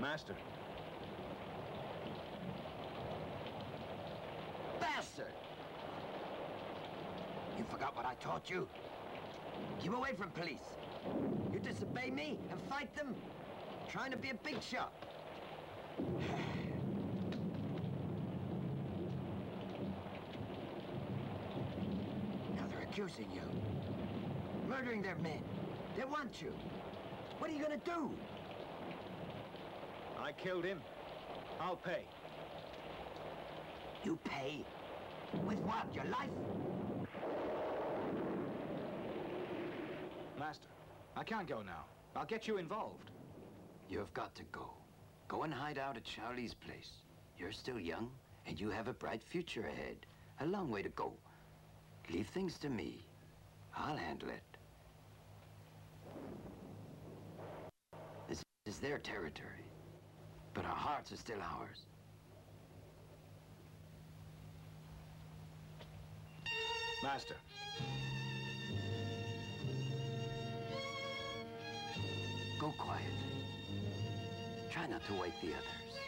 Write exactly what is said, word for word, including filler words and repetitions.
Master. Bastard! You forgot what I taught you? Keep away from police. You disobey me and fight them? Trying to be a big shot. Now they're accusing you. Murdering their men. They want you. What are you gonna do? I killed him. I'll pay. You pay? With what? Your life? Master, I can't go now. I'll get you involved. You've got to go. Go and hide out at Charlie's place. You're still young, and you have a bright future ahead. A long way to go. Leave things to me. I'll handle it. This is their territory, but our hearts are still ours. Master. Go quietly. Try not to wake the others.